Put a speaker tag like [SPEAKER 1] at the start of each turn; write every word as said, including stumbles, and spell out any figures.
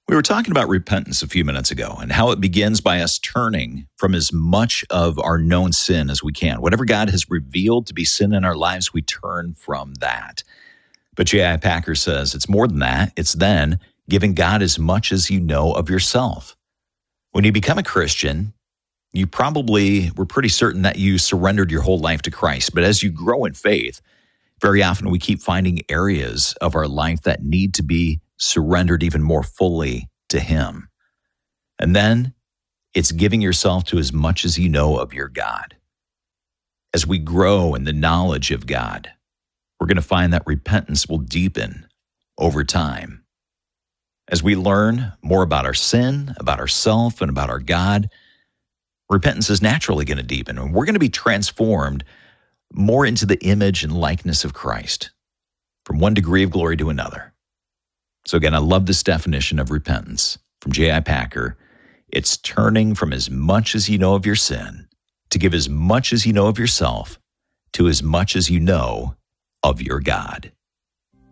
[SPEAKER 1] We were talking about repentance a few minutes ago and how it begins by us turning from as much of our known sin as we can. Whatever God has revealed to be sin in our lives, we turn from that. But J I. Packer says it's more than that. It's then giving God as much as you know of yourself. When you become a Christian, you probably were pretty certain that you surrendered your whole life to Christ. But as you grow in faith, very often we keep finding areas of our life that need to be surrendered even more fully to Him. And then it's giving yourself to as much as you know of your God. As we grow in the knowledge of God, we're going to find that repentance will deepen over time. As we learn more about our sin, about ourselves, and about our God, repentance is naturally going to deepen, and we're going to be transformed more into the image and likeness of Christ, from one degree of glory to another. So again, I love this definition of repentance from J I. Packer. It's turning from as much as you know of your sin to give as much as you know of yourself to as much as you know of your God.